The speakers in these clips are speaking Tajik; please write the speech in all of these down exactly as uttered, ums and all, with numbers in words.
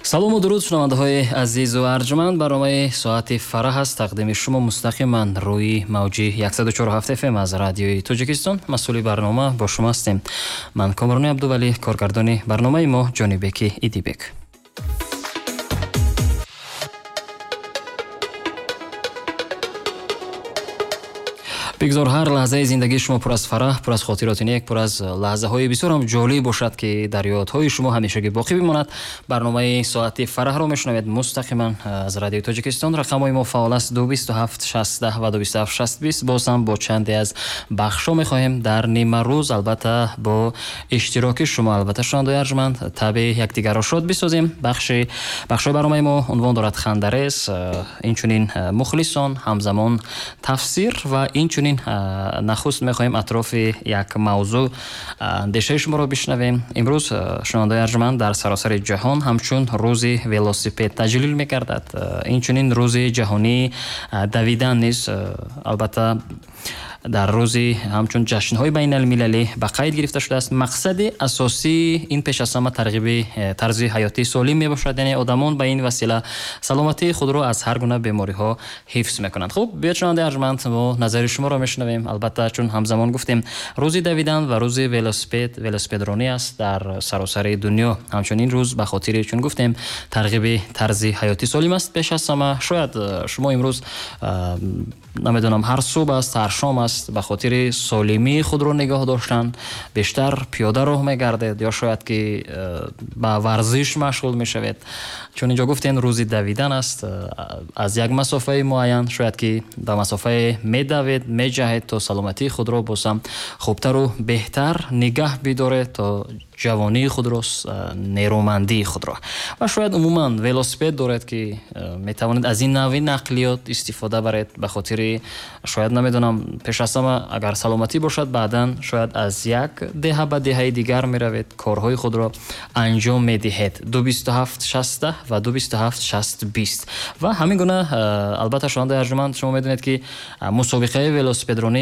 салому дуруд шунавандаҳои азизу арҷманд. барномаи соати фараҳ аст тақдими шумо мустақиман рӯи мавҷи яксаду чору ҳафт эф эм аз радиои Тоҷикистон. масъули барнома бо шумо ҳастем. ман Комаруни Абдувалӣ, коргардони барномаи мо Ҷонибеки Идибек. бигзор ҳар лаҳзаи зиндагии шумо пур аз фараҳ, пур аз хотироти нек, пур аз лаҳзаҳои бисёрам ҷолиб бошад, ки дар ёдҳои шумо ҳамешагӣ боқӣ бимонад. барномаи соати фараҳро мешунавед мустақиман аз радиои Тоҷикистон. рақамҳои мо фаъол аст ду бисту ҳафт шастдаҳ ва ду бисту ҳафт шаст бист. боз ҳам бо чанде аз бахшҳо мехоҳем дар нима рӯз, албатта бо иштироки шумо, албатта шунавандаҳои арҷманд, таби якдигарро шод бисозем. бахши бахшҳои барномаи мо унвон дорад хандарес, инчунин мухлисон, ҳамзамон тафсир ва инчунин нахуст мехоҳем атрофи як мавзӯъ андешаи шуморо бишнавем. имрӯз шунавандаҳои арҷманд дар саросари ҷаҳон ҳамчун рӯзи велосипед таҷлил мегардад. инчунин рӯзи ҷаҳонии давидан низ албатта дар рӯзи ҳамчун ҷашнҳои байналмилалӣ ба қайд гирифта шудааст. мақсади асосии ин пеш аз ҳама тарғиби тарзи ҳаётии солим мебошад, яъне одамон ба ин васила саломатии худро аз ҳар гуна бемориҳо ҳифз мекунанд. хуб, биёед шунавандаи арҷманд, мо назари шуморо мешунавем. албатта чун ҳамзамон гуфтем, рӯзи давидан ва рӯзи велосипед велосипедронӣ аст дар саросари дунё. ҳамчунин рӯз ба хотири чун гуфтем тарғиби тарзи ҳаёти солим аст. пеш аз ҳама шояд шумо имрӯз намедонам ҳар субҳ аст, ҳар шом аст, ба хотири солимии худро нигоҳ доштан бештар пиёда роҳ мегардед ё шояд ки ба варзиш машғул мешавед. чун инҷо гуфтем рӯзи давидан аст, аз як масофаи муайян шояд ки ба масофае медавед, меҷаҳед то саломатии худро бозам хубтару беҳтар нигаҳ бидоред, то ҷавонии худро, нерӯмандии худро. ва шояд умуман велосипед доред ки метавонед аз ин навъи нақлиёт истифода баред, ба хотири шояд намедонам, пеш аз ҳама агар саломатӣ бошад, баъдан шояд аз як деҳа ба деҳаи дигар меравед, корҳои худро анҷом медиҳед. ду бисту ҳафт шастдаҳ ва ду бисту ҳафт шаст бист. ва ҳамин гуна албатта шунавандаи арҷманд, шумо медонед ки мусобиқаи велосипедронӣ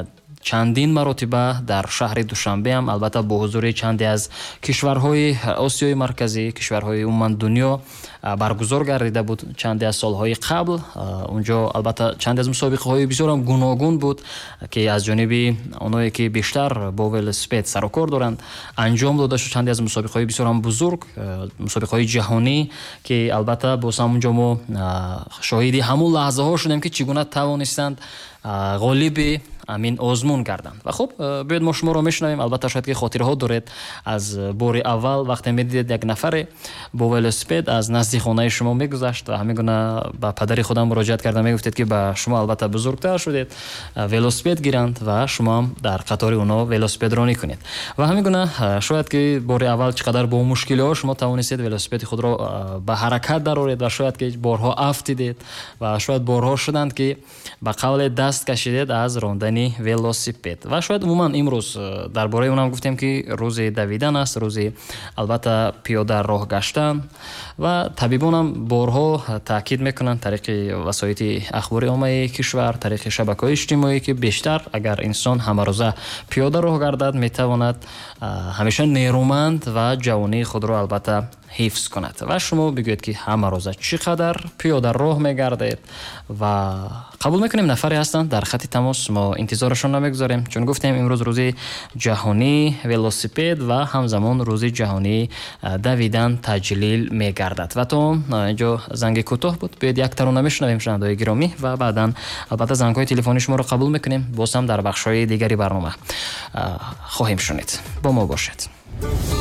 чандин маротиба дар шаҳри Душанбе ҳам албатта бо ҳузури чанде аз кишварҳои Осиёи марказӣ, кишварҳои умуман дунё баргузор гардида буд чанде аз солҳои қабл. унҷо албатта чанде аз мусобиқаҳои бисёрам гуногун буд, ки аз ҷониби оное ки бештар бо велосипед сару кор доранд анҷом дода шуд. чанде аз мусобиқаҳои бисёрам бузург, мусобиқаҳои ҷаҳонӣ, ки албатта боз ҳам унҷо мо шоҳиди ҳамун лаҳзаҳо шудем ки чӣ гуна тавонистанд ғолиби амин озмун гарданд. ва хуб, биёед мо шуморо мешунавем. албатта шояд ки хотираҳо доред аз бори аввал вақте медидед як нафаре бо велосипед аз назди хонаи шумо мегузашт ва ҳамин гуна ба падари худам муроҷиат карда мегуфтед ки ба шумо албатта бузургтар шудед, велосипед гиранд ва шумо ҳам дар қатори онҳо велосипедронӣ кунед. ва ҳамин гуна шояд ки бори аввал чӣ қадар бо мушкилиҳо шумо тавонистед велосипеди худро ба ҳаракат дароред ва шояд ки борҳо афтидед ва шояд борҳо шуданд ки ба қавле даст кашидед аз рондани велосипед. ва шояд умуман имрӯз дар бораи онам гуфтем ки рӯзи давидан аст, рӯзи албатта пиёда роҳ гаштан. ва табибонам борҳо таъкид мекунанд тариқи васоити ахбори оммаи кишвар, тариқи шабакаҳои иҷтимоӣ, ки бештар агар инсон ҳамарӯза пиёда роҳ гардад, метавонад ҳамеша нерӯманд ва ҷавонии худро албатта ҳифз кунад. ва шумо бигӯед ки ҳама рӯза чӣ қадар пиёда роҳ мегардед. ва қабул мекунем нафаре ҳастанд дар хати тамос, мо интизорашон намегузорем. чун гуфтем имрӯз рӯзи ҷаҳонии велосипед ва ҳамзамон рӯзи ҷаҳонии давидан таҷлил мегардад. ва то инҷо занги кӯтоҳ буд, биёед як тарона мешунавем шунавандаҳои гиромӣ ва баъдан албатта зангҳои телефони шуморо қабул мекунем. боз ҳам дар бахшҳои дигари барнома хоҳем шунид. бо мо бошед.